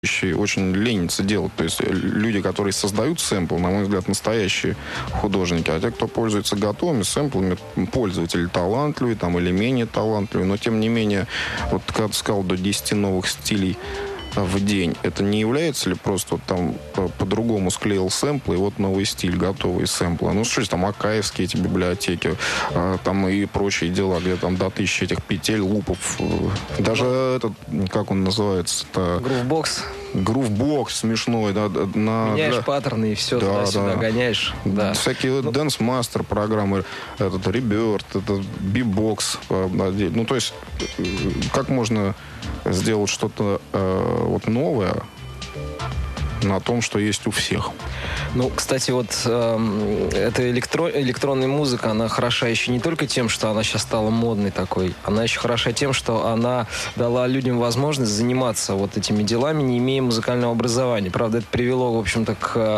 очень ленятся делать. То есть люди, которые создают сэмпл, на мой взгляд, настоящие художники. А те, кто пользуется готовыми сэмплами, пользователи талантливые там, или менее талантливые. Но, тем не менее, вот когда ты сказал, до 10 новых стилей в день, это не является ли просто вот там по-другому склеил сэмплы, и вот новый стиль, готовые сэмплы? Ну, что там, акаевские эти библиотеки, там и прочие дела, где там до 1000 этих петель, лупов. Даже этот, как он называется? Грувбокс. Грувбокс смешной, да. Меняешь паттерны и все, да, туда-сюда гоняешь. Да. Всякие дэнс-мастер программы, этот реберт, это бибокс. Ну, то есть, как можно сделать что-то вот новое на том, что есть у всех? Ну, кстати, вот эта электронная музыка, она хороша еще не только тем, что она сейчас стала модной такой, она еще хороша тем, что она дала людям возможность заниматься вот этими делами, не имея музыкального образования. Правда, это привело, в общем-то,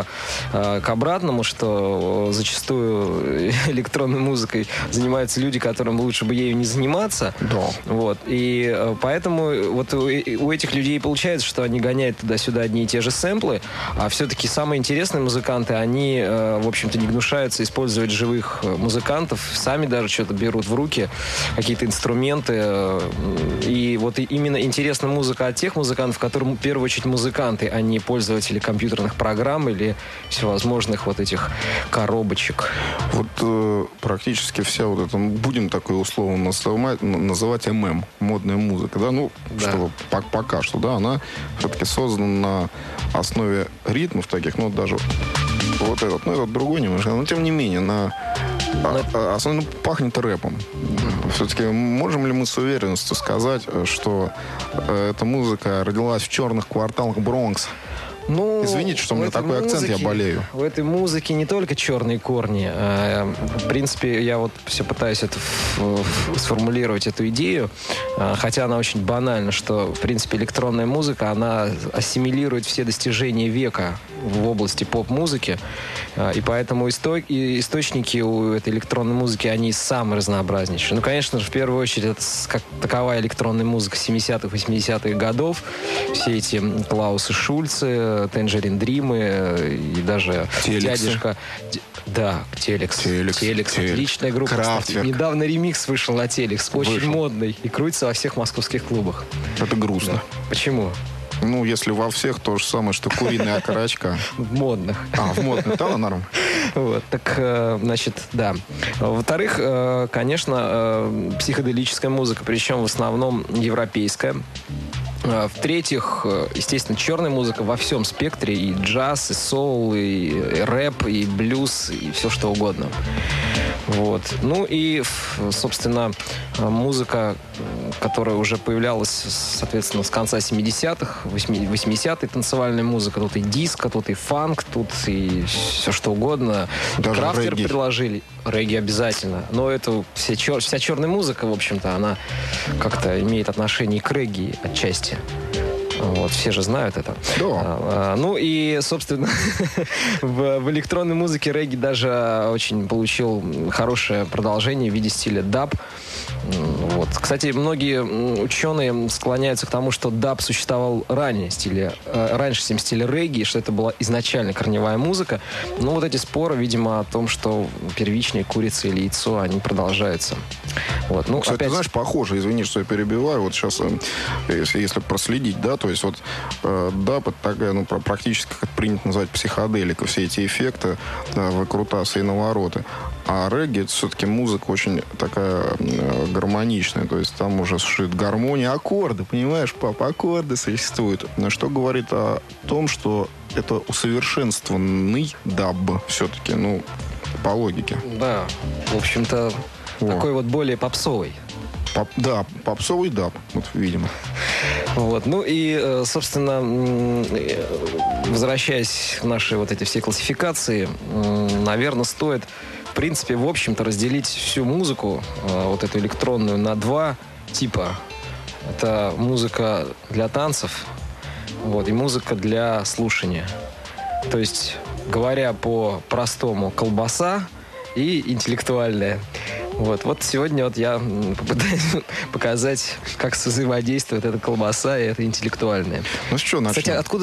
к обратному, что зачастую электронной музыкой занимаются люди, которым лучше бы ею не заниматься. Да. Вот. И поэтому вот у этих людей получается, что они гоняют туда-сюда одни и те же сэмплы, а все-таки самые интересные музыканты, они, в общем-то, не гнушаются использовать живых музыкантов, сами даже что-то берут в руки, какие-то инструменты. И вот именно интересна музыка от тех музыкантов, которые, в первую очередь, музыканты, а не пользователи компьютерных программ или всевозможных вот этих коробочек. Вот практически вся вот эта, будем такой условно называть ММ, модная музыка, да, ну, да. Что пока что, да, она все-таки создана на основе ритмов таких, ну, даже вот этот, ну, этот другой немножко, но тем не менее, основно пахнет рэпом. Все-таки можем ли мы с уверенностью сказать, что эта музыка родилась в черных кварталах Бронкса? Ну, извините, что у меня такой акцент, я болею. В этой музыке не только черные корни. В принципе, я вот все пытаюсь сформулировать эту идею, хотя она очень банальна, что, в принципе, электронная музыка, она ассимилирует все достижения века в области поп-музыки, и поэтому источники у этой электронной музыки, они самые разнообразнейшие. Ну, конечно же, в первую очередь, это как таковая электронная музыка 70-х, 80-х годов. Все эти Клаусы Шульцы, Tangerine Dream и даже Телексы. Дядюшка... Да, Телекс. Телекс. Отличная группа. Крафтверк. Недавно ремикс вышел на Телекс. Очень модный. И крутится во всех московских клубах. Это грустно. Да. Почему? Ну, если во всех, то же самое, что куриная окорочка. В модных. В модных, да, норм. Вот, так, значит, да. Во-вторых, конечно, психоделическая музыка, причем в основном европейская. В-третьих, естественно, черная музыка во всем спектре. И джаз, и соул, и рэп, и блюз, и все что угодно. Вот. Ну и, собственно, музыка, которая уже появлялась, соответственно, с конца 70-х, 80-е, танцевальная музыка. Тут и диско, тут и фанк, тут и все что угодно. Даже Крафтер регги. предложили. Регги обязательно. Но это вся черная музыка, в общем-то, она как-то имеет отношение к регги отчасти. Вот, все же знают это. Да. Ну и, собственно, в электронной музыке регги даже очень получил хорошее продолжение в виде стиля даб. Вот. Кстати, многие ученые склоняются к тому, что даб существовал раньше, чем стиль регги, что это была изначально корневая музыка. Но вот эти споры, видимо, о том, что первичные курица или яйцо, они продолжаются. Вот. Ну, кстати, опять... знаешь, похоже, извини, что я перебиваю, вот сейчас, если проследить, да, то есть вот даб, это такая, ну, практически, как принято называть, психоделика, все эти эффекты, да, выкрутасы и навороты. А регги, это все-таки музыка очень такая гармоничная, то есть там уже существует гармония, аккорды, понимаешь, папа, аккорды существуют. Что говорит о том, что это усовершенствованный даб все-таки, ну, по логике. Да, в общем-то, такой вот более попсовый. Да, попсовый даб, вот, видимо. Вот. Ну и, собственно, возвращаясь к нашей вот эти все классификации, наверное, стоит, в принципе, в общем-то, разделить всю музыку, вот эту электронную, на два типа. Это музыка для танцев, вот, и музыка для слушания. То есть, говоря по-простому, колбаса и интеллектуальная. Вот сегодня я попытаюсь показать, как взаимодействует эта колбаса и это интеллектуальное. Ну что, начнем? Кстати, откуда